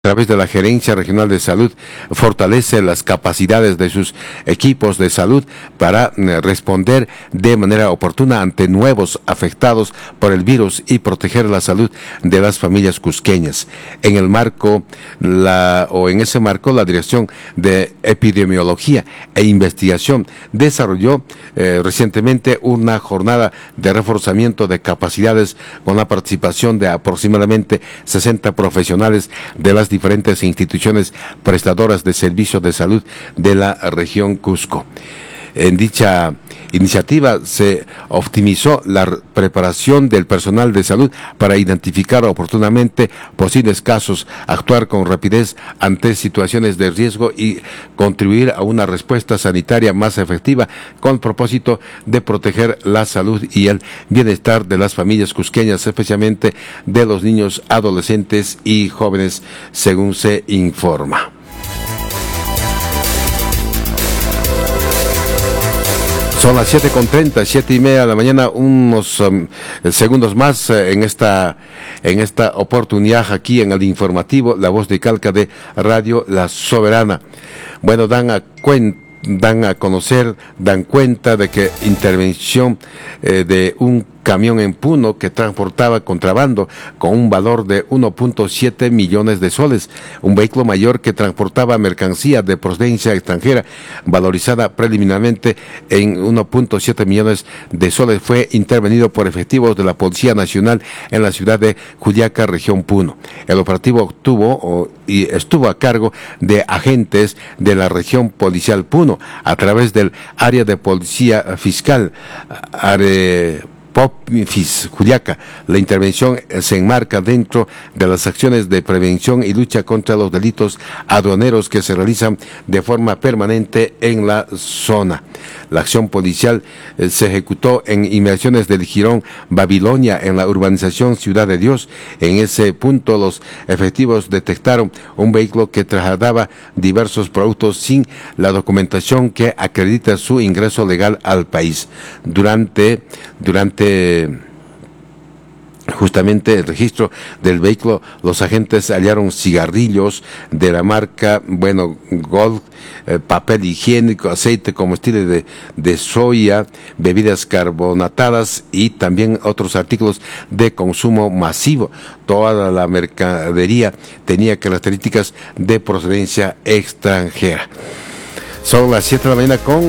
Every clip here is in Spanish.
a través de la Gerencia Regional de Salud, fortalece las capacidades de sus equipos de salud para responder de manera oportuna ante nuevos afectados por el virus y proteger la salud de las familias cusqueñas. En ese marco, la Dirección de Epidemiología e Investigación desarrolló recientemente una jornada de reforzamiento de capacidades con la participación de aproximadamente 60 profesionales de las diferentes instituciones prestadoras de servicios de salud de la región Cusco. En dicha iniciativa se optimizó la preparación del personal de salud para identificar oportunamente posibles casos, actuar con rapidez ante situaciones de riesgo y contribuir a una respuesta sanitaria más efectiva con el propósito de proteger la salud y el bienestar de las familias cusqueñas, especialmente de los niños, adolescentes y jóvenes, según se informa. Son las 7:30, 7:30 de la mañana, unos segundos más en esta oportunidad aquí en el informativo La Voz de Calca de Radio La Soberana. Bueno, dan cuenta de que intervención de un camión en Puno que transportaba contrabando con un valor de 1.7 millones de soles, un vehículo mayor que transportaba mercancía de procedencia extranjera valorizada preliminarmente en 1.7 millones de soles, fue intervenido por efectivos de la Policía Nacional en la ciudad de Juliaca, región Puno. El operativo estuvo a cargo de agentes de la región policial Puno a través del área de policía fiscal Popfis Juliaca. La intervención se enmarca dentro de las acciones de prevención y lucha contra los delitos aduaneros que se realizan de forma permanente en la zona. La acción policial se ejecutó en inmediaciones del jirón Babilonia en la urbanización Ciudad de Dios. En ese punto los efectivos detectaron un vehículo que trasladaba diversos productos sin la documentación que acredita su ingreso legal al país. Durante justamente el registro del vehículo, los agentes hallaron cigarrillos de la marca, Gold, papel higiénico, aceite comestible de soya, bebidas carbonatadas y también otros artículos de consumo masivo. Toda la mercadería tenía características de procedencia extranjera. Son las 7 de la mañana con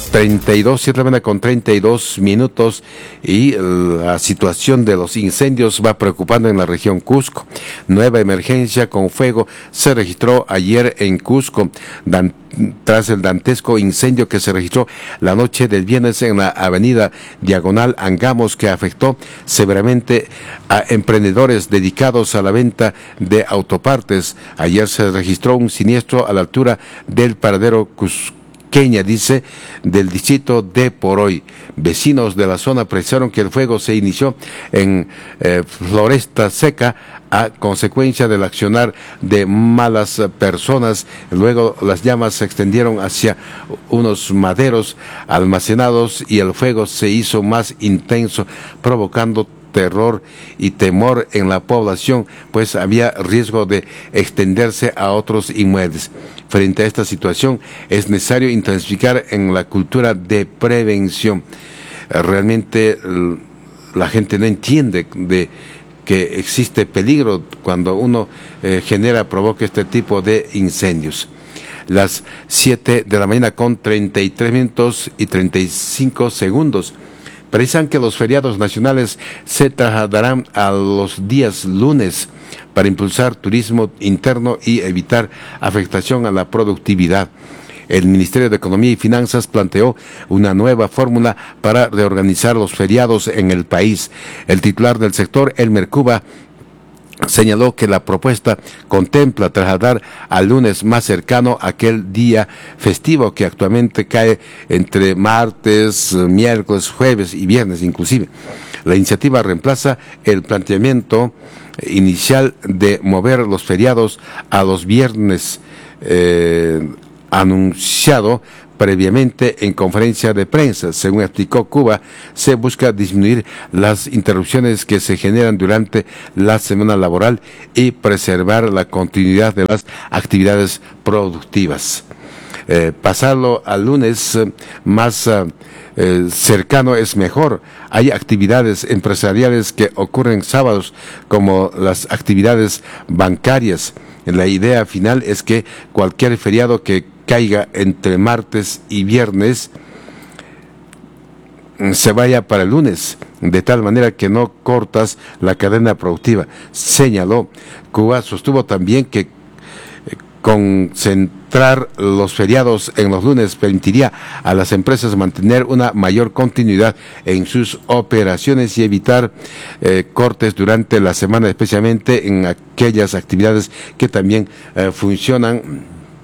32 minutos y la situación de los incendios va preocupando en la región Cusco. Nueva emergencia con fuego se registró ayer en Cusco tras el dantesco incendio que se registró la noche del viernes en la avenida Diagonal Angamos, que afectó severamente a emprendedores dedicados a la venta de autopartes. Ayer se registró un siniestro a la altura del paradero Cusco, dice, del distrito de Poroy. Vecinos de la zona precisaron que el fuego se inició en Floresta Seca a consecuencia del accionar de malas personas. Luego las llamas se extendieron hacia unos maderos almacenados y el fuego se hizo más intenso, provocando terror y temor en la población, pues había riesgo de extenderse a otros inmuebles. Frente a esta situación es necesario intensificar en la cultura de prevención. Realmente la gente no entiende de que existe peligro cuando uno provoca este tipo de incendios. Las 7 de la mañana con 33 minutos y 35 segundos. Precisan que los feriados nacionales se trasladarán a los días lunes para impulsar turismo interno y evitar afectación a la productividad. El Ministerio de Economía y Finanzas planteó una nueva fórmula para reorganizar los feriados en el país. El titular del sector, Elmer Cuba, señaló que la propuesta contempla trasladar al lunes más cercano aquel día festivo que actualmente cae entre martes, miércoles, jueves y viernes inclusive. La iniciativa reemplaza el planteamiento inicial de mover los feriados a los viernes anunciado previamente en conferencia de prensa. Según explicó Cuba, se busca disminuir las interrupciones que se generan durante la semana laboral y preservar la continuidad de las actividades productivas. Pasarlo al lunes más cercano es mejor. Hay actividades empresariales que ocurren sábados, como las actividades bancarias. La idea final es que cualquier feriado que caiga entre martes y viernes se vaya para el lunes, de tal manera que no cortas la cadena productiva, señaló. Cuba sostuvo también que concentrar los feriados en los lunes permitiría a las empresas mantener una mayor continuidad en sus operaciones y evitar cortes durante la semana, especialmente en aquellas actividades que también funcionan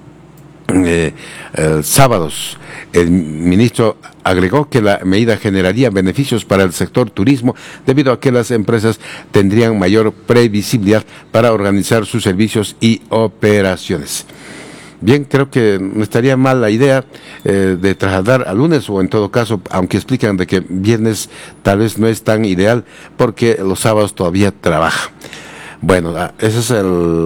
sábados. El ministro agregó que la medida generaría beneficios para el sector turismo debido a que las empresas tendrían mayor previsibilidad para organizar sus servicios y operaciones. Bien, creo que no estaría mal la idea de trasladar a lunes, o en todo caso, aunque explican de que viernes tal vez no es tan ideal porque los sábados todavía trabaja. Bueno, ese es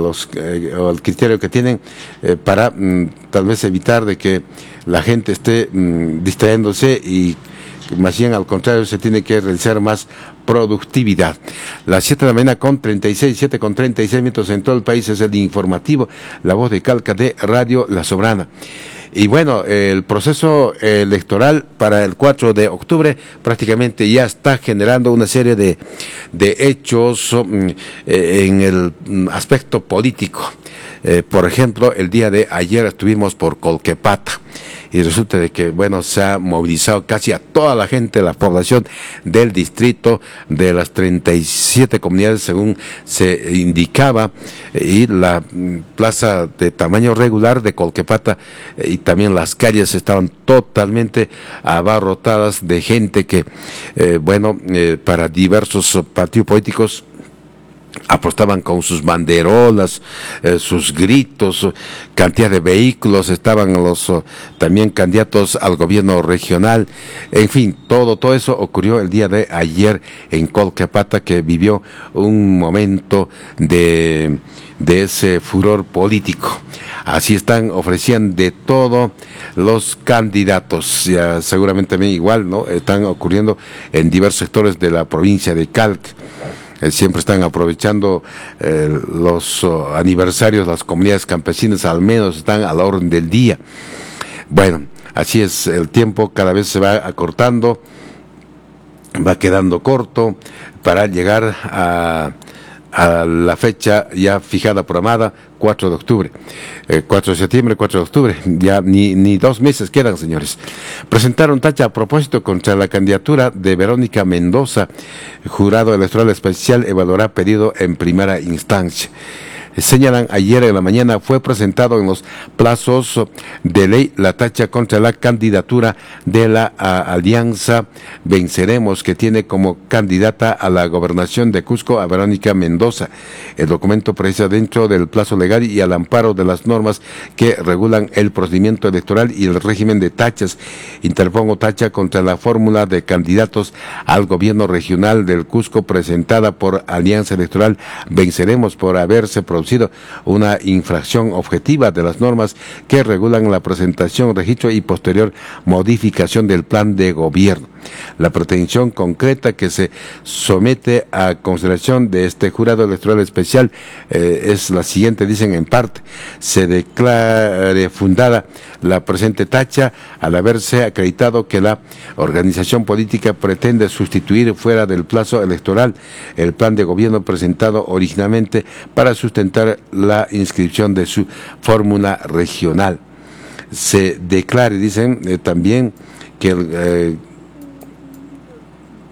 el criterio que tienen para tal vez evitar de que la gente esté distrayéndose, y más bien al contrario se tiene que realizar más productividad. Las 7 de la mañana con 7:36 minutos en todo el país. Es el informativo La Voz de Calca de Radio La Soberana. Y bueno, el proceso electoral para el 4 de octubre prácticamente ya está generando una serie de hechos en el aspecto político. Por ejemplo, el día de ayer estuvimos por Colquepata y resulta de que, bueno, se ha movilizado casi a toda la gente, la población del distrito, de las 37 comunidades según se indicaba, y la plaza de tamaño regular de Colquepata y también las calles estaban totalmente abarrotadas de gente que, para diversos partidos políticos apostaban con sus banderolas, sus gritos, cantidad de vehículos, estaban los también candidatos al gobierno regional, en fin, todo eso ocurrió el día de ayer en Colquepata, que vivió un momento de ese furor político. Así están, ofrecían de todo los candidatos, ya seguramente también igual, ¿no? Están ocurriendo en diversos sectores de la provincia de Calca. Siempre están aprovechando los aniversarios, las comunidades campesinas al menos están a la orden del día. Bueno, así es, el tiempo cada vez se va acortando, va quedando corto para llegar a la fecha ya fijada, programada, 4 de octubre. 4 de septiembre, 4 de octubre, ya ni 2 meses quedan, señores. Presentaron tacha a propósito contra la candidatura de Verónica Mendoza. El jurado electoral especial evaluará pedido en primera instancia. Señalan, ayer en la mañana fue presentado en los plazos de ley la tacha contra la candidatura de la Alianza Venceremos, que tiene como candidata a la gobernación de Cusco a Verónica Mendoza. El documento precisa dentro del plazo legal y al amparo de las normas que regulan el procedimiento electoral y el régimen de tachas. Interpongo tacha contra la fórmula de candidatos al gobierno regional del Cusco presentada por Alianza Electoral Venceremos por haberse producido una infracción objetiva de las normas que regulan la presentación, registro y posterior modificación del plan de gobierno. La pretensión concreta que se somete a consideración de este jurado electoral especial es la siguiente, dicen: en parte, se declare fundada la presente tacha al haberse acreditado que la organización política pretende sustituir fuera del plazo electoral el plan de gobierno presentado originalmente para sustentar la inscripción de su fórmula regional. Se declare, dicen, también que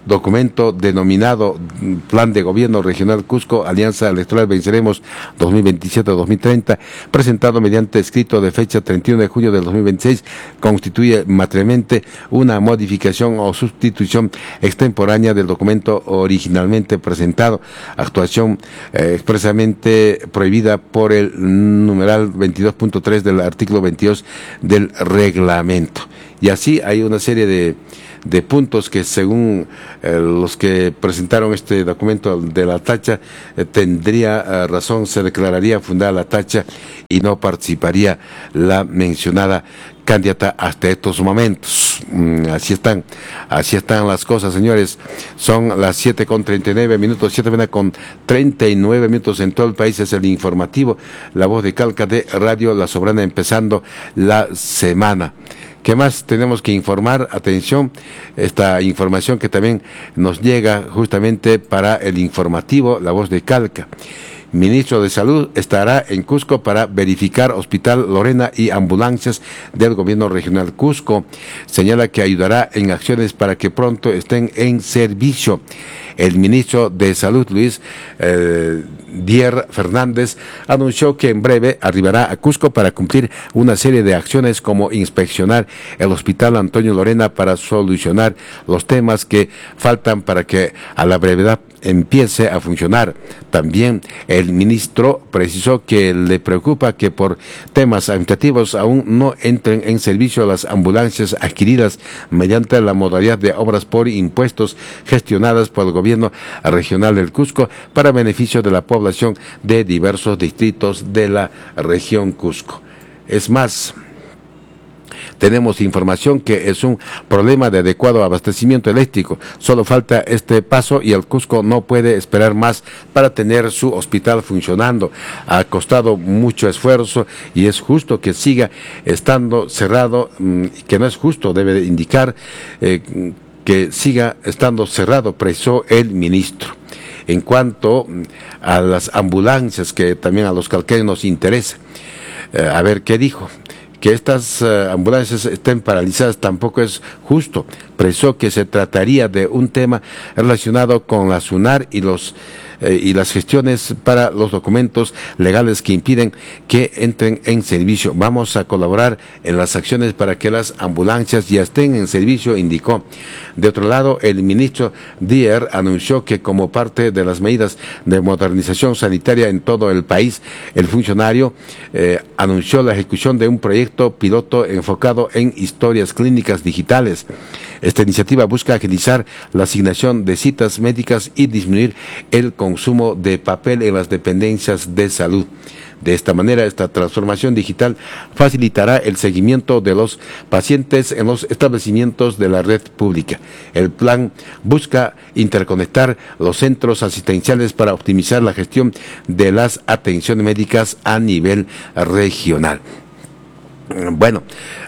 documento denominado Plan de Gobierno Regional Cusco, Alianza Electoral Venceremos 2027-2030, presentado mediante escrito de fecha 31 de julio del 2026, constituye materialmente una modificación o sustitución extemporánea del documento originalmente presentado, actuación expresamente prohibida por el numeral 22.3 del artículo 22 del reglamento. Y así hay una serie de puntos que según los que presentaron este documento de la tacha, tendría razón, se declararía fundada la tacha y no participaría la mencionada candidata hasta estos momentos. Así están las cosas, señores. Son las 7:39, 7:39 en todo el país. Es el informativo, La Voz de Calca de Radio La Soberana, empezando la semana. ¿Qué más tenemos que informar? Atención, esta información que también nos llega justamente para el informativo La Voz de Calca. Ministro de Salud estará en Cusco para verificar Hospital Lorena y ambulancias del Gobierno Regional Cusco. Señala que ayudará en acciones para que pronto estén en servicio. El ministro de Salud, Luis Dier Fernández, anunció que en breve arribará a Cusco para cumplir una serie de acciones como inspeccionar el Hospital Antonio Lorena para solucionar los temas que faltan para que a la brevedad empiece a funcionar. También el ministro precisó que le preocupa que por temas administrativos aún no entren en servicio las ambulancias adquiridas mediante la modalidad de obras por impuestos gestionadas por el gobierno regional del Cusco para beneficio de la población de diversos distritos de la región Cusco. Es más, tenemos información que es un problema de adecuado abastecimiento eléctrico. Solo falta este paso y el Cusco no puede esperar más para tener su hospital funcionando. Ha costado mucho esfuerzo y es justo que siga estando cerrado, que no es justo, debe de indicar que siga estando cerrado, precisó el ministro. En cuanto a las ambulancias, que también a los calqueños nos interesa, a ver qué dijo. Que estas ambulancias estén paralizadas tampoco es justo. Precisó que se trataría de un tema relacionado con la SUNAR y las gestiones para los documentos legales que impiden que entren en servicio. Vamos a colaborar en las acciones para que las ambulancias ya estén en servicio, indicó. De otro lado, el ministro Dier anunció que como parte de las medidas de modernización sanitaria en todo el país, el funcionario anunció la ejecución de un proyecto piloto enfocado en historias clínicas digitales. Esta iniciativa busca agilizar la asignación de citas médicas y disminuir el consumo de papel en las dependencias de salud. De esta manera, esta transformación digital facilitará el seguimiento de los pacientes en los establecimientos de la red pública. El plan busca interconectar los centros asistenciales para optimizar la gestión de las atenciones médicas a nivel regional. Bueno,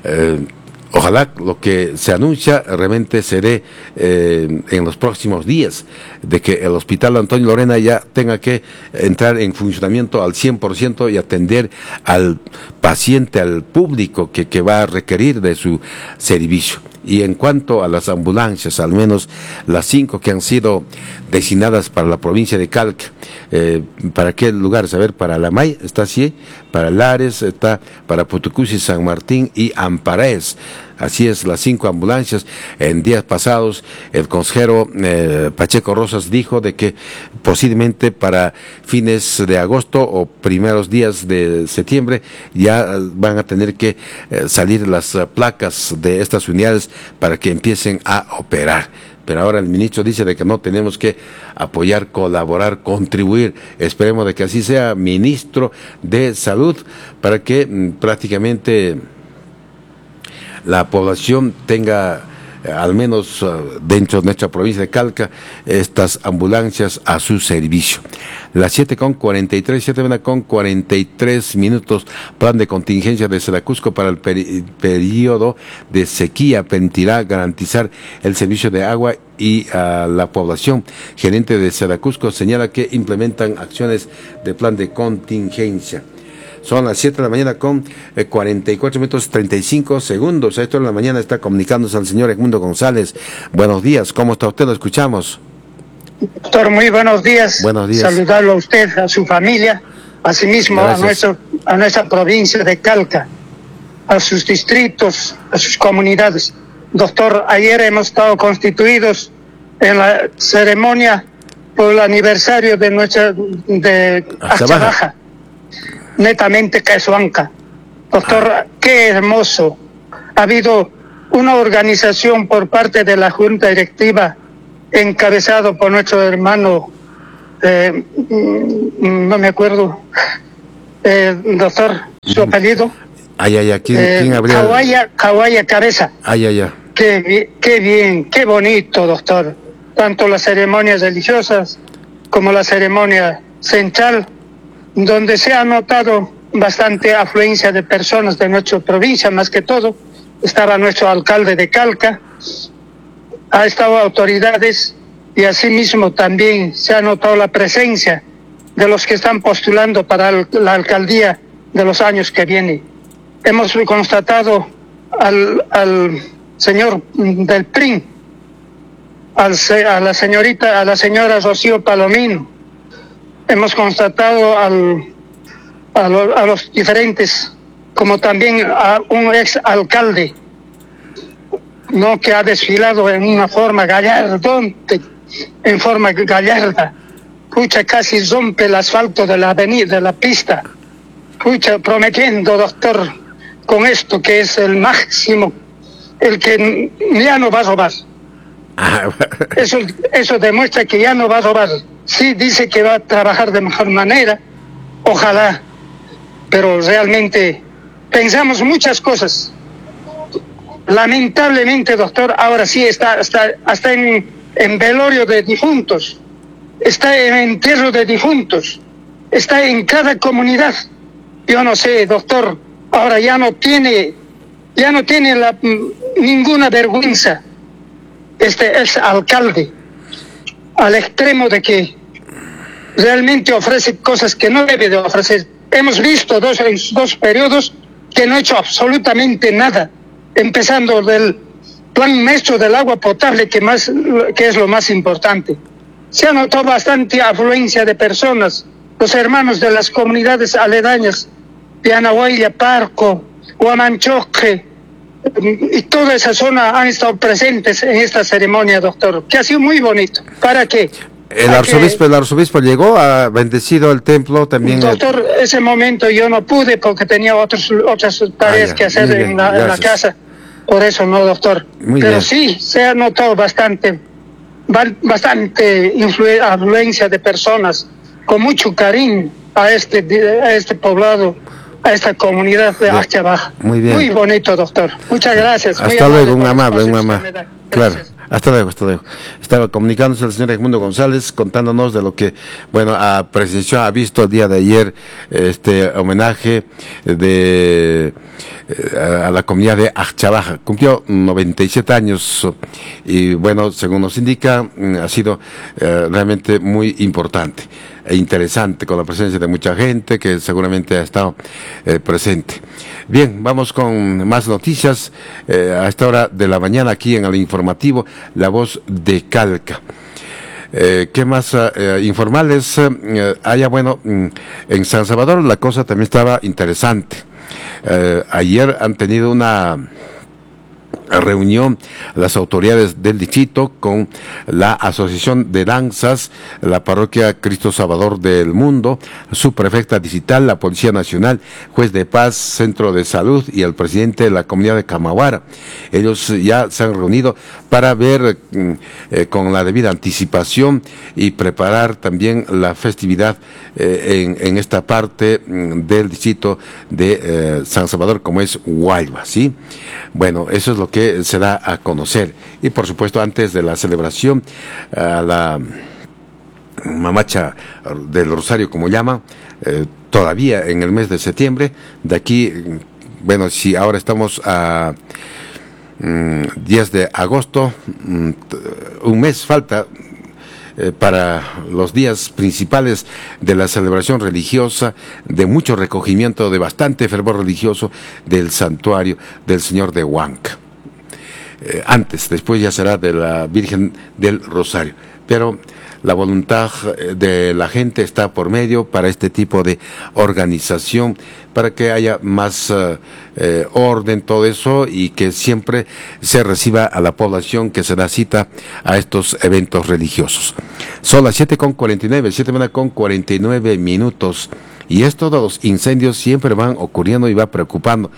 ojalá lo que se anuncia realmente se dé en los próximos días, de que el Hospital Antonio Lorena ya tenga que entrar en funcionamiento al 100% y atender al paciente, al público que va a requerir de su servicio. Y en cuanto a las ambulancias, al menos las 5 que han sido designadas para la provincia de Calca, ¿para qué lugares? A ver, para Lamay está así, para Lares está, para Putucusi, San Martín y Amparaes. Así es, las 5 ambulancias. En días pasados, el consejero Pacheco Rosas dijo de que posiblemente para fines de agosto o primeros días de septiembre ya van a tener que salir las placas de estas unidades para que empiecen a operar. Pero ahora el ministro dice de que no tenemos que apoyar, colaborar, contribuir. Esperemos de que así sea, ministro de Salud, para que prácticamente la población tenga, al menos dentro de nuestra provincia de Calca, estas ambulancias a su servicio. Las 7:43, plan de contingencia de Cusco para el periodo de sequía permitirá garantizar el servicio de agua y a la población. Gerente de Cusco señala que implementan acciones de plan de contingencia. Son las 7 de la mañana con 44 minutos 35 segundos. A esto de la mañana está comunicándose al señor Edmundo González. Buenos días, ¿cómo está usted? Lo escuchamos. Doctor, muy buenos días. Buenos días. Saludarlo a usted, a su familia, asimismo a nuestra provincia de Calca, a sus distritos, a sus comunidades. Doctor, ayer hemos estado constituidos en la ceremonia por el aniversario de Acchabaja, netamente Caesuanca. Doctor, qué hermoso. Ha habido una organización por parte de la Junta Directiva encabezado por nuestro hermano, no me acuerdo, doctor, su apellido. ¿Quién habría? Kawaya Cabeza. Qué bien, qué bonito, doctor. Tanto las ceremonias religiosas como la ceremonia central, donde se ha notado bastante afluencia de personas de nuestra provincia, más que todo. Estaba nuestro alcalde de Calca, ha estado autoridades y asimismo también se ha notado la presencia de los que están postulando para la alcaldía de los años que vienen. Hemos constatado al señor del PRI, a la señora Rocío Palomino. Hemos constatado a los diferentes, como también a un ex alcalde, no, que ha desfilado en una forma gallardonte, en forma gallarda. Pucha, casi rompe el asfalto de la avenida, de la pista. Pucha, prometiendo, doctor, con esto que es el máximo, el que ya no va a robar. Eso demuestra que ya no va a robar. Sí, dice que va a trabajar de mejor manera, ojalá, pero realmente pensamos muchas cosas. Lamentablemente, doctor, ahora sí está en velorio de difuntos, está en entierro de difuntos, está en cada comunidad. Yo no sé, doctor, ahora ya no tiene ninguna vergüenza este ex alcalde, al extremo de que realmente ofrece cosas que no debe de ofrecer. Hemos visto dos periodos que no ha hecho absolutamente nada, empezando del plan maestro del agua potable, que es lo más importante. Se ha notado bastante afluencia de personas, los hermanos de las comunidades aledañas, de Anahuayla, Parco, Huamanchoque, y toda esa zona han estado presentes en esta ceremonia, doctor, que ha sido muy bonito. ¿Para qué? El arzobispo llegó, ha bendecido el templo también. Doctor, ese momento yo no pude porque tenía otras tareas que hacer en la casa. Por eso no, doctor. Pero sí, se ha notado bastante afluencia de personas con mucho cariño a este poblado, a esta comunidad de Acchabaja. Muy bien. Muy bonito, doctor. Muchas gracias. Hasta luego, un amable. Claro. Hasta luego. Estaba comunicándose el señor Edmundo González, contándonos de lo que, presenció, ha visto el día de ayer, homenaje a la comunidad de Acchabaja. Cumplió 97 años y, según nos indica, ha sido realmente muy importante e interesante, con la presencia de mucha gente que seguramente ha estado presente. Bien, vamos con más noticias a esta hora de la mañana aquí en el informativo La Voz de Calca. ¿Qué más informales haya? En San Salvador la cosa también estaba interesante. Ayer han tenido una reunión las autoridades del distrito con la Asociación de Danzas, la Parroquia Cristo Salvador del Mundo, su prefecta distrital, la Policía Nacional, juez de paz, Centro de Salud y el presidente de la comunidad de Camagüara. Ellos ya se han reunido para ver con la debida anticipación y preparar también la festividad en esta parte del distrito de San Salvador, como es Huayva, ¿sí? Bueno, eso es lo que se da a conocer. Y por supuesto, antes de la celebración, a la mamacha del Rosario, como llaman, todavía en el mes de septiembre, de aquí, si ahora estamos a 10 de agosto, un mes falta, para los días principales de la celebración religiosa, de mucho recogimiento, de bastante fervor religioso del santuario del Señor de Huanca. Después ya será de la Virgen del Rosario. Pero la voluntad de la gente está por medio para este tipo de organización, para que haya más orden, todo eso, y que siempre se reciba a la población que se da cita a estos eventos religiosos. Son las 7:49, 7:49. Y esto de los incendios siempre van ocurriendo y va preocupando.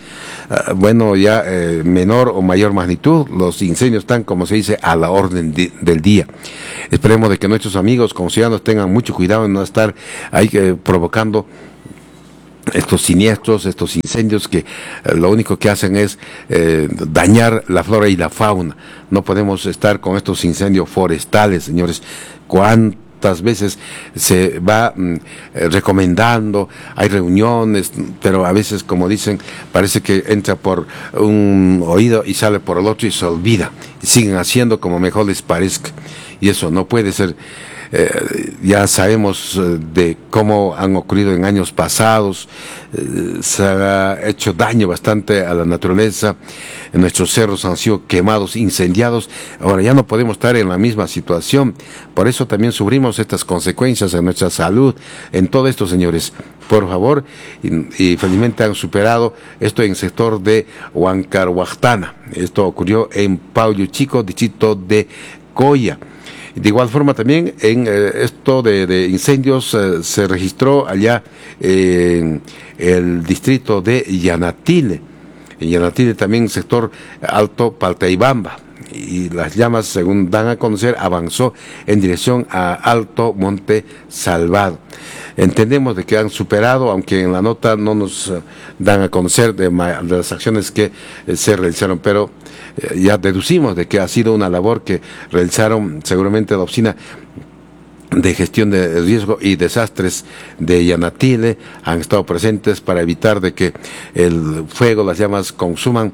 Menor o mayor magnitud, los incendios están, como se dice, a la orden del día. Esperemos de que nuestros amigos como ciudadanos tengan mucho cuidado en no estar ahí provocando estos siniestros, estos incendios que lo único que hacen es dañar la flora y la fauna. No podemos estar con estos incendios forestales, señores. ¿Cuántas veces se va recomendando? Hay reuniones, pero a veces, como dicen, parece que entra por un oído y sale por el otro y se olvida. Y siguen haciendo como mejor les parezca. Y eso no puede ser. Ya sabemos de cómo han ocurrido en años pasados, se ha hecho daño bastante a la naturaleza, nuestros cerros han sido quemados, incendiados. Ahora ya no podemos estar en la misma situación, por eso también sufrimos estas consecuencias en nuestra salud, en todo esto, señores. Por favor, y felizmente han superado esto en el sector de Huancarhuactana. Esto ocurrió en Paulo Chico, distrito de Coya. De igual forma también en esto de incendios se registró allá en el distrito de Yanatile. En Yanatile también sector Alto Paltaibamba. Y las llamas, según dan a conocer, avanzó en dirección a Alto Monte Salvado. Entendemos de que han superado, aunque en la nota no nos dan a conocer de las acciones que se realizaron, pero ya deducimos de que ha sido una labor que realizaron seguramente la Oficina de Gestión de Riesgo y Desastres de Yanatile. Han estado presentes para evitar de que el fuego, las llamas consuman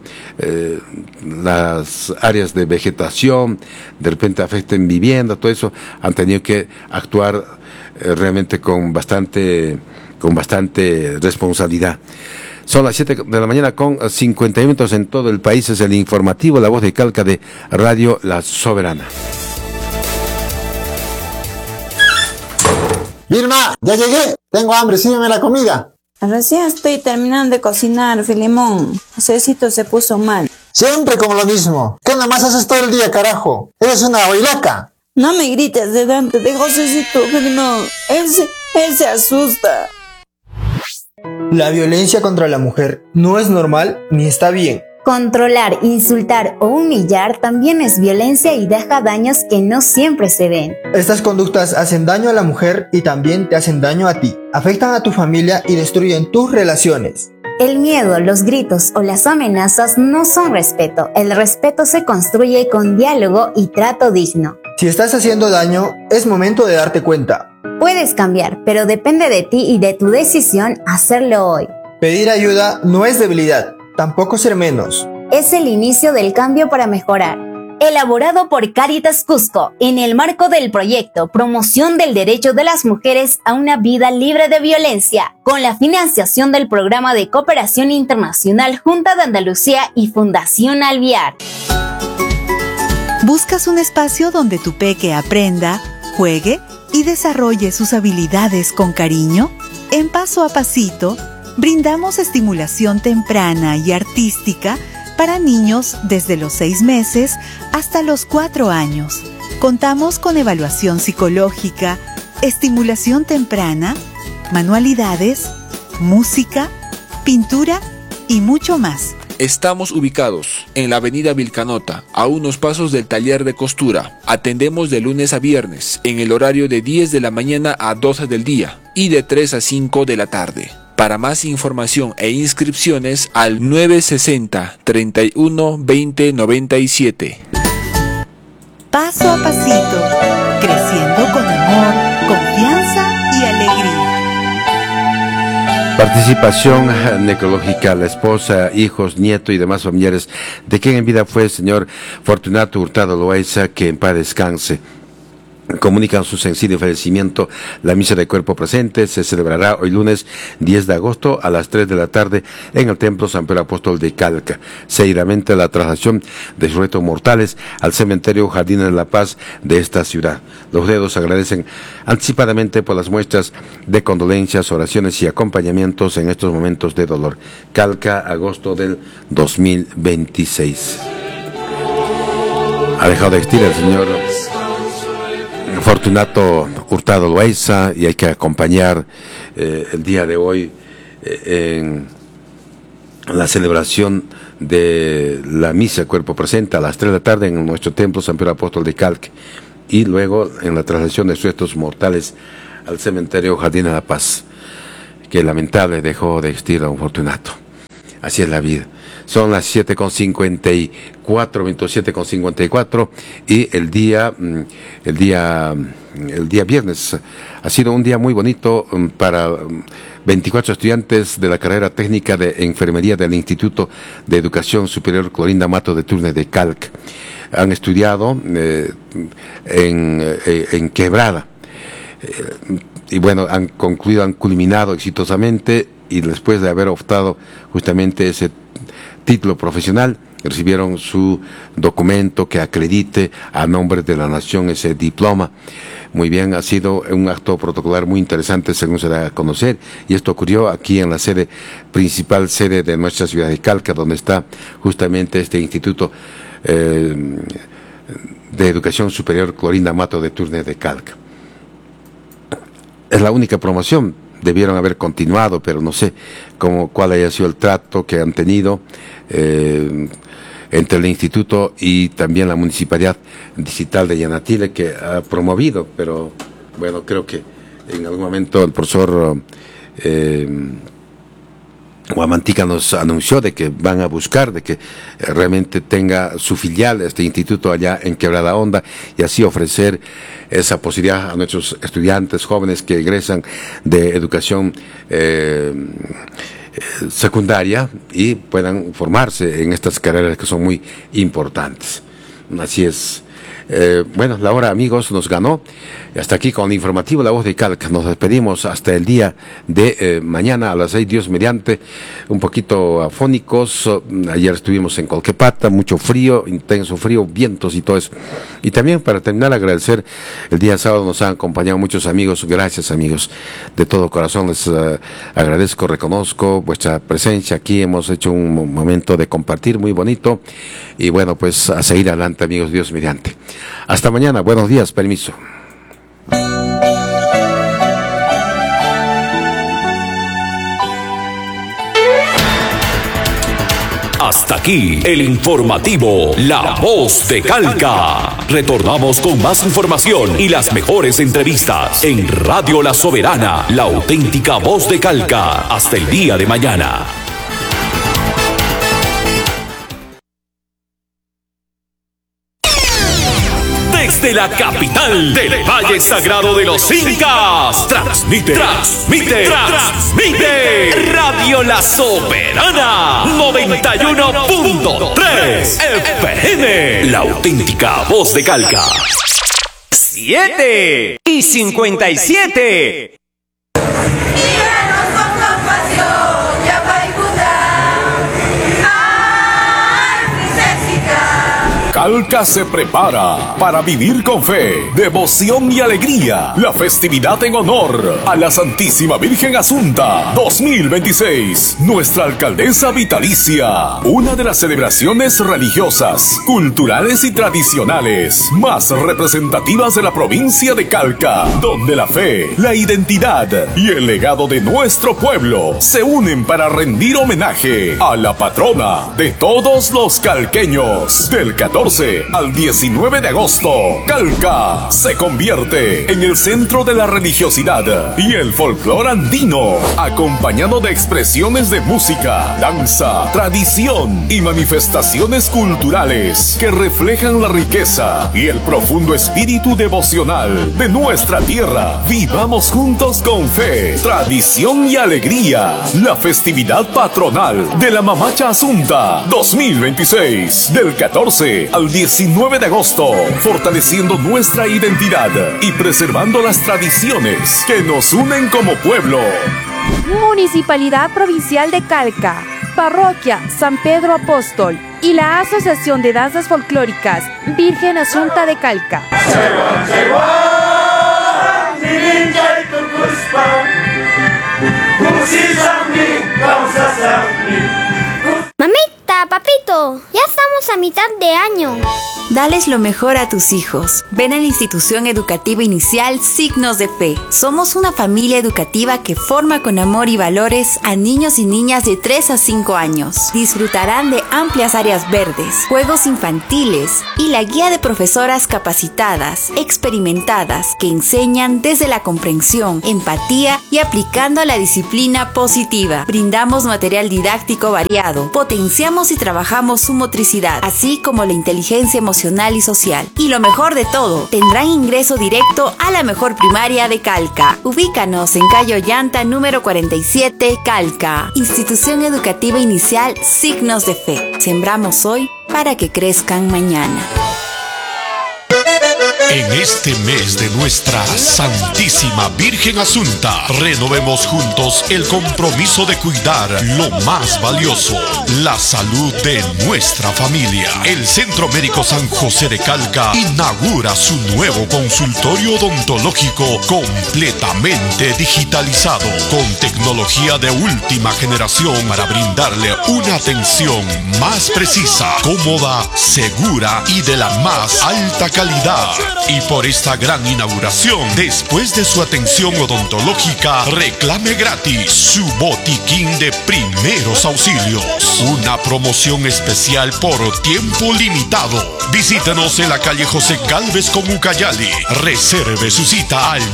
las áreas de vegetación, de repente afecten vivienda, todo eso. Han tenido que actuar realmente con bastante responsabilidad. Son las 7:50 en todo el país. Es el informativo, la voz de Calca de Radio La Soberana. Vilma, ya llegué. Tengo hambre, sírveme la comida. Recién estoy terminando de cocinar, Filemón. Josecito se puso mal. Siempre como lo mismo. ¿Qué nada más haces todo el día, carajo? Eres una bailaca. No me grites delante de Josecito, Filemón. Él se asusta. La violencia contra la mujer no es normal ni está bien. Controlar, insultar o humillar también es violencia y deja daños que no siempre se ven. Estas conductas hacen daño a la mujer y también te hacen daño a ti. Afectan a tu familia y destruyen tus relaciones. El miedo, los gritos o las amenazas no son respeto. El respeto se construye con diálogo y trato digno. Si estás haciendo daño, es momento de darte cuenta. Puedes cambiar, pero depende de ti y de tu decisión hacerlo hoy. Pedir ayuda no es debilidad, tampoco ser menos. Es el inicio del cambio para mejorar. Elaborado por Cáritas Cusco, en el marco del proyecto Promoción del Derecho de las Mujeres a una Vida Libre de Violencia, con la financiación del Programa de Cooperación Internacional Junta de Andalucía y Fundación Alviar. ¿Buscas un espacio donde tu peque aprenda, juegue y desarrolle sus habilidades con cariño? En Paso a Pasito, brindamos estimulación temprana y artística para niños desde los 6 meses hasta los 4 años. Contamos con evaluación psicológica, estimulación temprana, manualidades, música, pintura y mucho más. Estamos ubicados en la avenida Vilcanota, a unos pasos del taller de costura. Atendemos de lunes a viernes, en el horario de 10 de la mañana a 12 del día y de 3 a 5 de la tarde. Para más información e inscripciones al 960 31 20 97. Paso a pasito, creciendo con amor, confianza y alegría. Participación necrológica, la esposa, hijos, nieto y demás familiares de quien en vida fue el señor Fortunato Hurtado Loaiza, que en paz descanse. Comunican su sensible fallecimiento. La misa de cuerpo presente se celebrará hoy lunes 10 de agosto a las 3 de la tarde en el Templo San Pedro Apóstol de Calca. Seguidamente la traslación de sus restos mortales al cementerio Jardines de la Paz de esta ciudad. Los dedos agradecen anticipadamente por las muestras de condolencias, oraciones y acompañamientos en estos momentos de dolor. Calca, agosto del 2026. Ha dejado de existir el señor Fortunato Hurtado Loaiza, y hay que acompañar el día de hoy en la celebración de la misa cuerpo presente a las 3 de la tarde en nuestro templo San Pedro Apóstol de Calca, y luego en la traslación de sus restos mortales al cementerio Jardín de la Paz. Que lamentable, dejó de existir a un Fortunato. Así es la vida. Son las 7:54, 7:54, y el día viernes ha sido un día muy bonito para 24 estudiantes de la carrera técnica de enfermería del Instituto de Educación Superior Clorinda Mato de Turne de Calca. Han estudiado en Quebrada. Y bueno, han culminado exitosamente, y después de haber optado justamente ese título profesional, recibieron su documento que acredite a nombre de la nación ese diploma. Muy bien, ha sido un acto protocolar muy interesante, según se da a conocer, y esto ocurrió aquí en la principal sede de nuestra ciudad de Calca, donde está justamente este Instituto de Educación Superior Clorinda Mato de Turne de Calca. Es la única promoción. Debieron haber continuado, pero no sé cuál haya sido el trato que han tenido entre el instituto y también la Municipalidad Distrital de Yanatile, que ha promovido, pero bueno, creo que en algún momento el profesor Guamantica nos anunció de que van a buscar de que realmente tenga su filial este instituto allá en Quebrada Honda, y así ofrecer esa posibilidad a nuestros estudiantes jóvenes que egresan de educación secundaria y puedan formarse en estas carreras que son muy importantes. Así es. Bueno, la hora, amigos, nos ganó. Hasta aquí con el informativo La Voz de Calca. Nos despedimos hasta el día de mañana a las 6, Dios mediante. Un poquito afónicos. Ayer estuvimos en Colquepata, mucho frío, intenso frío, vientos y todo eso. Y también, para terminar, agradecer, el día sábado nos han acompañado muchos amigos. Gracias, amigos, de todo corazón. Les agradezco, reconozco vuestra presencia aquí. Hemos hecho un momento de compartir muy bonito. Y bueno, pues a seguir adelante, amigos, Dios mediante. Hasta mañana, buenos días, permiso. Hasta aquí el informativo La Voz de Calca. Retornamos con más información y las mejores entrevistas en Radio La Soberana, la auténtica voz de Calca. Hasta el día de mañana. Desde la capital del Valle Sagrado de los Incas, transmite Radio La Soberana 91.3 FM, la auténtica voz de Calca. 7:57. Calca se prepara para vivir con fe, devoción y alegría la festividad en honor a la Santísima Virgen Asunta 2026, nuestra alcaldesa vitalicia, una de las celebraciones religiosas, culturales y tradicionales más representativas de la provincia de Calca, donde la fe, la identidad y el legado de nuestro pueblo se unen para rendir homenaje a la patrona de todos los calqueños. Del 14 al 19 de agosto, Calca se convierte en el centro de la religiosidad y el folclore andino, acompañado de expresiones de música, danza, tradición y manifestaciones culturales que reflejan la riqueza y el profundo espíritu devocional de nuestra tierra. Vivamos juntos con fe, tradición y alegría la festividad patronal de la Mamacha Asunta 2026, del 14 al al 19 de agosto, fortaleciendo nuestra identidad y preservando las tradiciones que nos unen como pueblo. Municipalidad Provincial de Calca, Parroquia San Pedro Apóstol y la Asociación de Danzas Folclóricas Virgen Asunta de Calca. Mamita, papito, ya estamos a mitad de año. Dales lo mejor a tus hijos. Ven a la institución educativa inicial Signos de Fe. Somos una familia educativa que forma con amor y valores a niños y niñas de 3 a 5 años. Disfrutarán de amplias áreas verdes, juegos infantiles y la guía de profesoras capacitadas, experimentadas, que enseñan desde la comprensión, empatía y aplicando la disciplina positiva. Brindamos material didáctico variado, potenciamos y trabajamos su motricidad, así como la inteligencia emocional y social. Y lo mejor de todo, tendrán ingreso directo a la mejor primaria de Calca. Ubícanos en calle Ollanta número 47, Calca. Institución Educativa Inicial Signos de Fe. Sembramos hoy para que crezcan mañana. En este mes de nuestra Santísima Virgen Asunta, renovemos juntos el compromiso de cuidar lo más valioso, la salud de nuestra familia. El Centro Médico San José de Calca inaugura su nuevo consultorio odontológico completamente digitalizado, con tecnología de última generación para brindarle una atención más precisa, cómoda, segura y de la más alta calidad. Y por esta gran inauguración, después de su atención odontológica, reclame gratis su botiquín de primeros auxilios. Una promoción especial por tiempo limitado. Visítenos en la calle José Gálvez con Ucayali. Reserve su cita al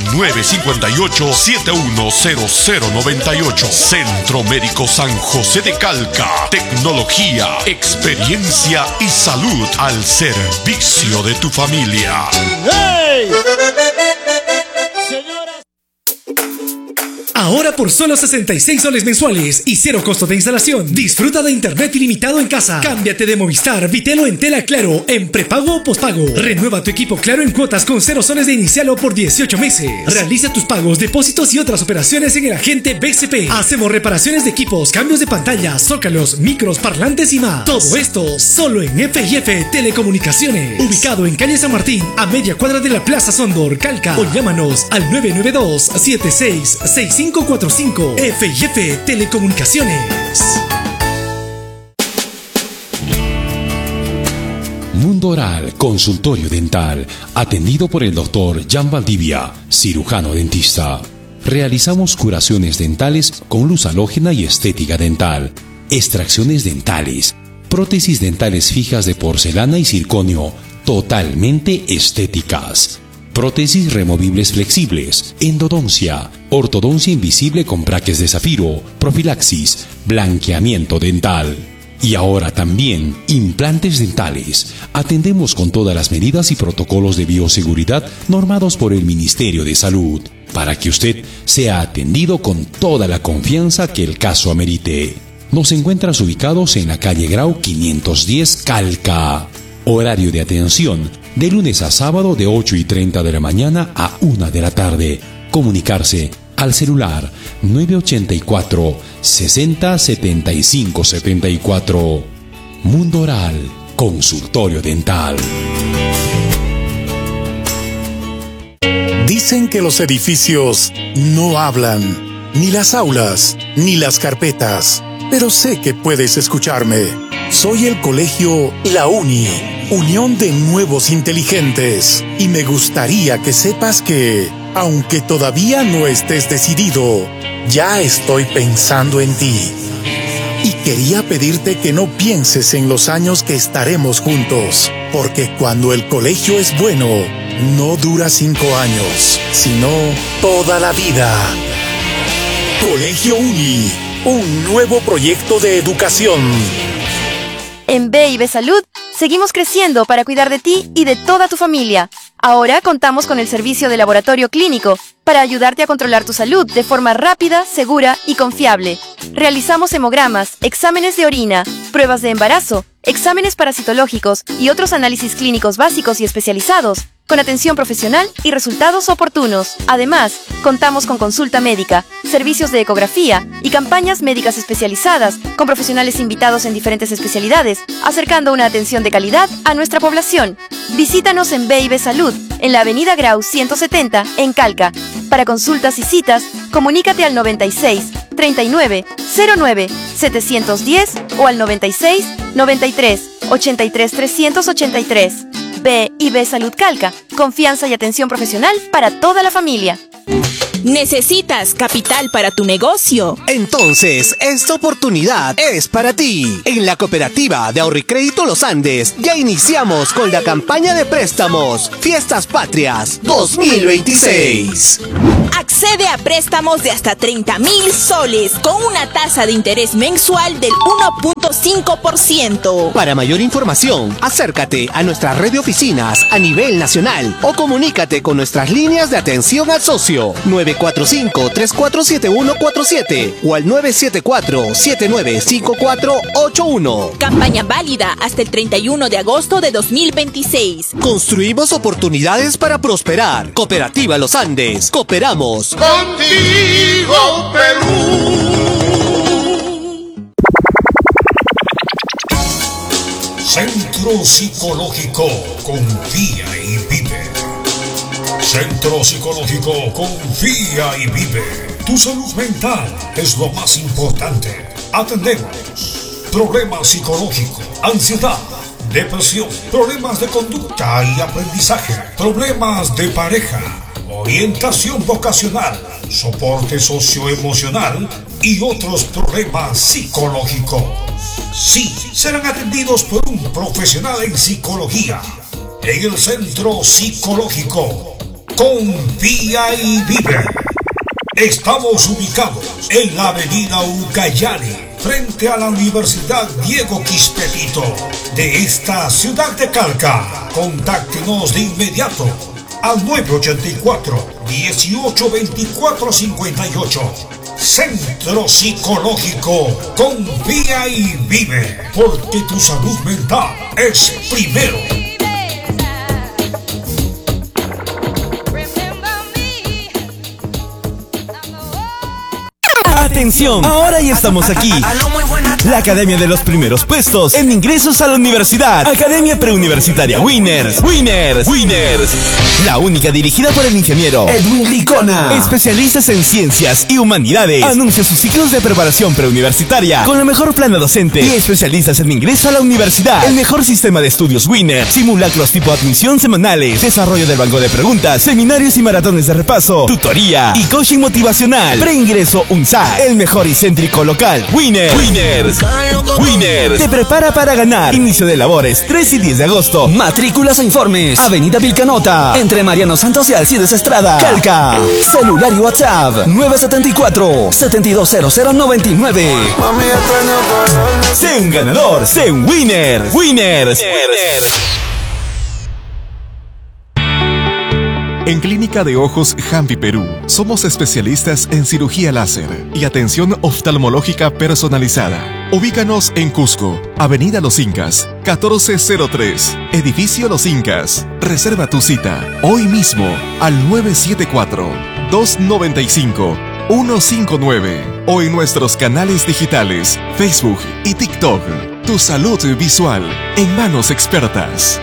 958-710098. Centro Médico San José de Calca. Tecnología, experiencia y salud al servicio de tu familia. ¡Hey! Ahora por solo 66 soles mensuales y 0 costo de instalación, disfruta de internet ilimitado en casa. Cámbiate de Movistar, Vitelo en tela Claro, en prepago o pospago. Renueva tu equipo Claro en cuotas con 0 soles de inicial o por 18 meses. Realiza tus pagos, depósitos y otras operaciones en el agente BCP. Hacemos reparaciones de equipos, cambios de pantalla, zócalos, micros, parlantes y más. Todo esto solo en F&F Telecomunicaciones. Ubicado en calle San Martín, a media cuadra de la Plaza Sondor, Calca. O llámanos al 992-766545. F&F Telecomunicaciones. Mundo Oral, consultorio dental, atendido por el doctor Jan Valdivia, cirujano dentista. Realizamos curaciones dentales con luz halógena y estética dental, extracciones dentales, prótesis dentales fijas de porcelana y circonio, totalmente estéticas. Prótesis removibles flexibles, endodoncia, ortodoncia invisible con braques de zafiro, profilaxis, blanqueamiento dental. Y ahora también implantes dentales. Atendemos con todas las medidas y protocolos de bioseguridad normados por el Ministerio de Salud, para que usted sea atendido con toda la confianza que el caso amerite. Nos encuentras ubicados en la calle Grau 510 Calca. Horario de atención de lunes a sábado de 8:30 de la mañana a 1 de la tarde. Comunicarse al celular 984 60 75 74. Mundo Oral, consultorio dental. Dicen que los edificios no hablan, ni las aulas, ni las carpetas, pero sé que puedes escucharme. Soy el colegio La Uni, Unión de Nuevos Inteligentes, y me gustaría que sepas que, aunque todavía no estés decidido, ya estoy pensando en ti. Y quería pedirte que no pienses en los años que estaremos juntos, porque cuando el colegio es bueno, no dura 5 años, sino toda la vida. Colegio Uni, un nuevo proyecto de educación. En B&B Salud, seguimos creciendo para cuidar de ti y de toda tu familia. Ahora contamos con el servicio de laboratorio clínico para ayudarte a controlar tu salud de forma rápida, segura y confiable. Realizamos hemogramas, exámenes de orina, pruebas de embarazo, exámenes parasitológicos y otros análisis clínicos básicos y especializados, con atención profesional y resultados oportunos. Además, contamos con consulta médica, servicios de ecografía y campañas médicas especializadas con profesionales invitados en diferentes especialidades, acercando una atención de calidad a nuestra población. Visítanos en B&B Salud, en la Avenida Grau 170, en Calca. Para consultas y citas, comunícate al 96 39 09 710 o al 96 93 83 383. B&B Salud Calca, confianza y atención profesional para toda la familia. ¿Necesitas capital para tu negocio? Entonces, esta oportunidad es para ti. En la Cooperativa de Ahorro y Crédito Los Andes ya iniciamos con la campaña de préstamos Fiestas Patrias 2026. Accede a préstamos de hasta 30,000 soles con una tasa de interés mensual del 1.5%. Para mayor información, acércate a nuestra red de oficinas a nivel nacional o comunícate con nuestras líneas de atención al socio 945-347147 o al 974-795481. Campaña válida hasta el 31 de agosto de 2026. Construimos oportunidades para prosperar. Cooperativa Los Andes. Cooperamos. Contigo, Perú. Centro Psicológico Confía y Vive. Centro Psicológico Confía y Vive. Tu salud mental es lo más importante. Atendemos problemas psicológicos, ansiedad, depresión, problemas de conducta y aprendizaje, problemas de pareja, orientación vocacional, soporte socioemocional y otros problemas psicológicos. Sí, serán atendidos por un profesional en psicología en el Centro Psicológico Confía y Vive. Estamos ubicados en la avenida Ucayali, frente a la Universidad Diego Quispetito de esta ciudad de Calca. Contáctenos de inmediato al 984-182458. Centro Psicológico Confía y Vive, porque tu salud mental es primero. ¡Atención! Ahora ya estamos aquí. La Academia de los Primeros Puestos en ingresos a la universidad. Academia Preuniversitaria Winners. Winners. Winners. La única dirigida por el ingeniero Edwin Licona. Especialistas en ciencias y humanidades. Anuncia sus ciclos de preparación preuniversitaria con la mejor plana docente y especialistas en ingreso a la universidad. El mejor sistema de estudios Winners. Simulacros tipo admisión semanales. Desarrollo del banco de preguntas. Seminarios y maratones de repaso. Tutoría y coaching motivacional. Preingreso UNSA. El mejor y céntrico local. Winners. Winners. Winners. Te prepara para ganar. Inicio de labores 3 y 10 de agosto. Matrículas e informes. Avenida Vilcanota. Entre Mariano Santos y Alcides Estrada. Calca. Celular y WhatsApp. 974-720099. Sé un ganador. Sé un winner. Winners. En Clínica de Ojos Jampi Perú, somos especialistas en cirugía láser y atención oftalmológica personalizada. Ubícanos en Cusco, Avenida Los Incas, 1403, Edificio Los Incas. Reserva tu cita hoy mismo al 974-295-159 o en nuestros canales digitales, Facebook y TikTok. Tu salud visual en manos expertas.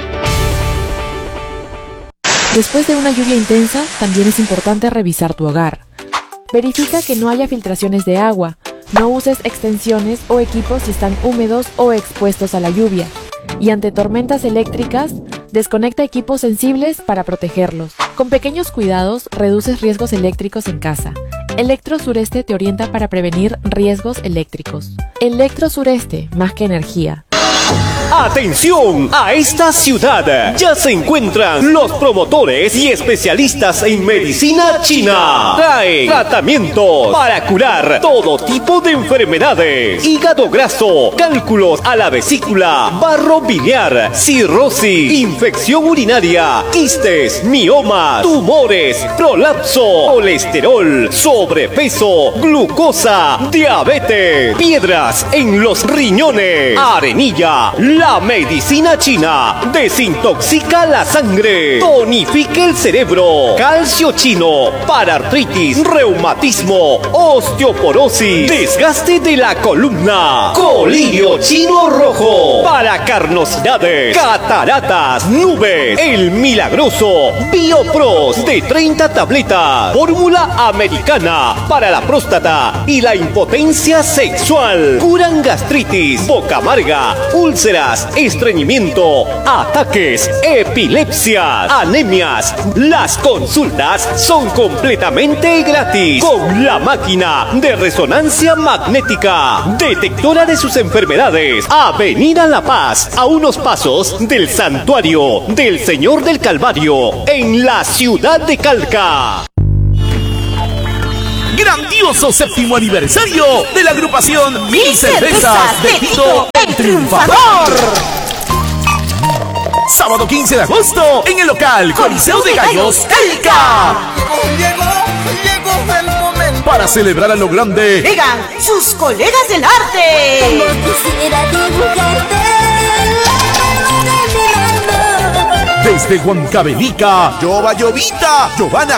Después de una lluvia intensa, también es importante revisar tu hogar. Verifica que no haya filtraciones de agua, no uses extensiones o equipos si están húmedos o expuestos a la lluvia. Y ante tormentas eléctricas, desconecta equipos sensibles para protegerlos. Con pequeños cuidados, reduces riesgos eléctricos en casa. Electro Sureste te orienta para prevenir riesgos eléctricos. Electro Sureste, más que energía. ¡Atención! A esta ciudad ya se encuentran los promotores y especialistas en medicina china. Traen tratamientos para curar todo tipo de enfermedades: hígado graso, cálculos a la vesícula, barro biliar, cirrosis, infección urinaria, quistes, miomas, tumores, prolapso, colesterol, sobrepeso, glucosa, diabetes, piedras en los riñones. Arenilla, la medicina china desintoxica la sangre, tonifica el cerebro. Calcio chino para artritis, reumatismo, osteoporosis, desgaste de la columna. Colirio chino rojo para carnosidades, cataratas, nubes. El milagroso Biopros de 30 tabletas. Fórmula americana para la próstata y la impotencia sexual. Curan gastritis, boca amarga, úlceras, estreñimiento, ataques, epilepsia, anemias. Las consultas son completamente gratis con la máquina de resonancia magnética, detectora de sus enfermedades. Avenida La Paz, a unos pasos del Santuario del Señor del Calvario, en la ciudad de Calca. Grandioso 7º aniversario de la agrupación Mil Cervezas de Tito el Triunfador. Sábado 15 de agosto en el local Coliseo de Gallos Calca. Llegó el momento. Para celebrar a lo grande, Llegan sus colegas del arte. Como quisiera dibujarte. desde Huancavelica, Yoba Llovita, Giovanna